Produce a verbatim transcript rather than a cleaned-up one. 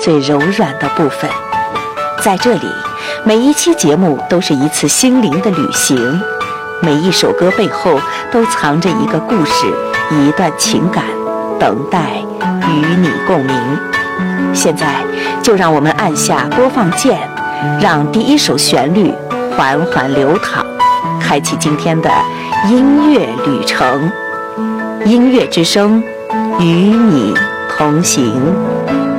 最柔软的部分。在这里，每一期节目都是一次心灵的旅行，每一首歌背后都藏着一个故事，一段情感，等待与你共鸣。现在就让我们按下播放键，让第一首旋律缓缓流淌，开启今天的音乐旅程。音乐之声，与你同行。